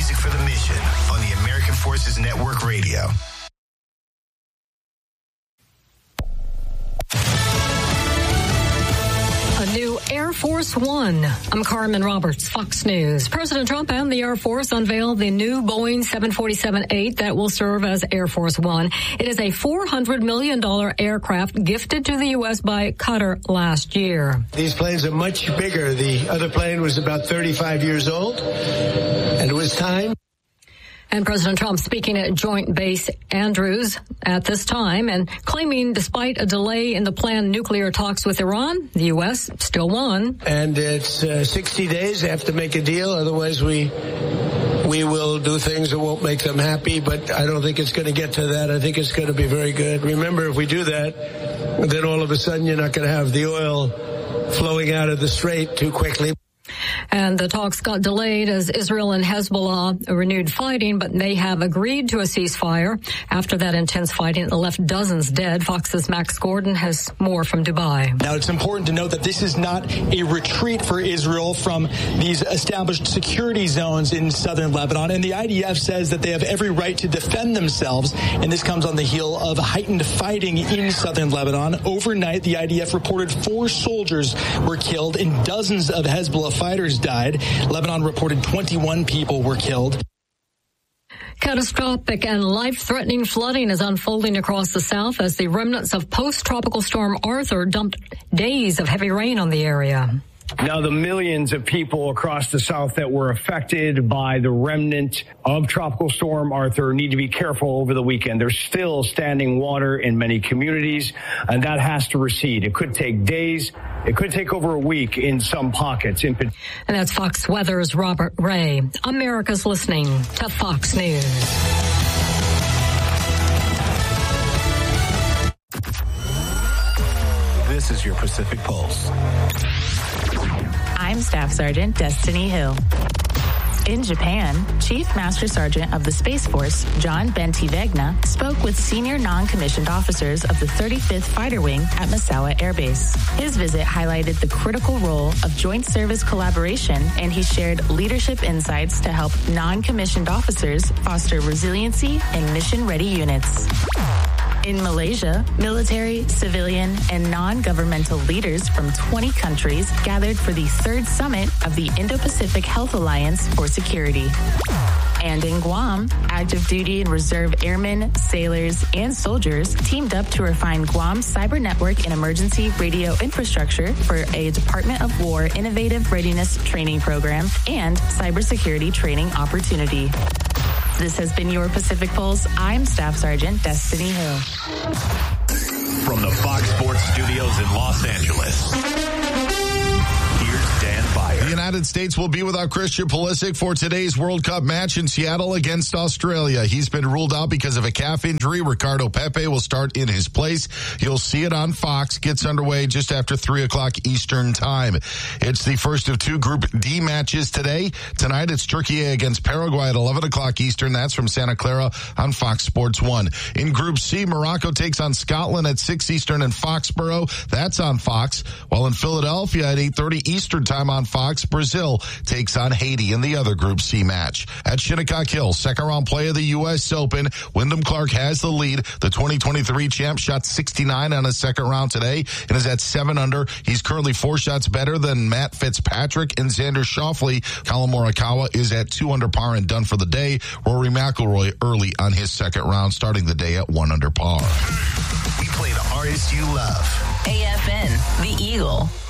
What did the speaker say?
music for the mission on the American Forces Network Radio. A new Air Force One. I'm Carmen Roberts, Fox News. President Trump and the Air Force unveiled the new Boeing 747-8 that will serve as Air Force One. It is a $400 million aircraft gifted to the U.S. by Qatar last year. These planes are much bigger. The other plane was about 35 years old, and it was time. And President Trump speaking at Joint Base Andrews at this time and claiming despite a delay in the planned nuclear talks with Iran, the U.S. still won. And it's 60 days. They have to make a deal. Otherwise, we will do things that won't make them happy. But I don't think it's going to get to that. I think it's going to be very good. Remember, if we do that, then all of a sudden you're not going to have the oil flowing out of the strait too quickly. And the talks got delayed as Israel and Hezbollah renewed fighting, but they have agreed to a ceasefire. After that intense fighting, it left dozens dead. Fox's Max Gordon has more from Dubai. Now, it's important to note that this is not a retreat for Israel from these established security zones in southern Lebanon. And the IDF says that they have every right to defend themselves. And this comes on the heel of heightened fighting in southern Lebanon. Overnight, the IDF reported 4 soldiers were killed and dozens of Hezbollah fighters died. Lebanon reported 21 people were killed. Catastrophic and life-threatening flooding is unfolding across the South as the remnants of post-tropical storm Arthur dumped days of heavy rain on the area. Now, the millions of people across the South that were affected by the remnant of Tropical Storm Arthur need to be careful over the weekend. There's still standing water in many communities, and that has to recede. It could take days. It could take over a week in some pockets. And that's Fox Weather's Robert Ray. America's listening to Fox News. This is your Pacific Pulse. I'm Staff Sergeant Destiny Hill. In Japan, Chief Master Sergeant of the Space Force, John Bentivegna, spoke with senior non-commissioned officers of the 35th Fighter Wing at Misawa Air Base. His visit highlighted the critical role of joint service collaboration, and he shared leadership insights to help non-commissioned officers foster resiliency and mission-ready units. In Malaysia, military, civilian, and non-governmental leaders from 20 countries gathered for the 3rd summit of the Indo-Pacific Health Alliance for Security. And in Guam, active duty and reserve airmen, sailors, and soldiers teamed up to refine Guam's cyber network and emergency radio infrastructure for a Department of War innovative readiness training program and cybersecurity training opportunity. This has been your Pacific Pulse. I'm Staff Sergeant Destiny Hill. From the Fox Sports Studios in Los Angeles, here's Dan Byer. The United States will be without Christian Pulisic for today's World Cup match in Seattle against Australia. He's been ruled out because of a calf injury. Ricardo Pepe will start in his place. You'll see it on Fox. Gets underway just after 3 o'clock Eastern time. It's the first of 2 Group D matches today. Tonight it's Turkey against Paraguay at 11 o'clock Eastern. That's from Santa Clara on Fox Sports 1. In Group C, Morocco takes on Scotland at 6 Eastern in Foxborough. That's on Fox. While in Philadelphia at 8:30 Eastern time on Fox, Brazil takes on Haiti in the other Group C match. At Shinnecock Hill, second round play of the U.S. Open, Wyndham Clark has the lead. The 2023 champ shot 69 on his second round today and is at 7 under. He's currently 4 shots better than Matt Fitzpatrick and Xander Schauffele. Colin Morikawa is at 2 under par and done for the day. Rory McIlroy early on his second round, starting the day at 1 under par. We play the artists you love. AFN, The Eagle.